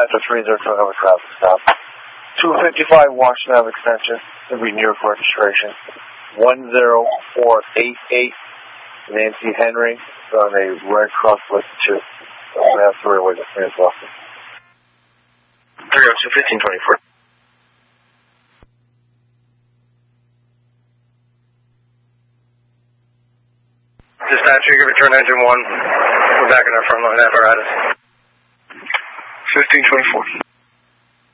Metro 302 over traffic stop. 255 Washington extension. It'll be New York registration. 10488. Nancy Henry on a Red Cross list 2. We have 3 away to Phoenix, Boston. 302-1524. Dispatcher, you can return engine 1. We're back in our front line apparatus. 1524.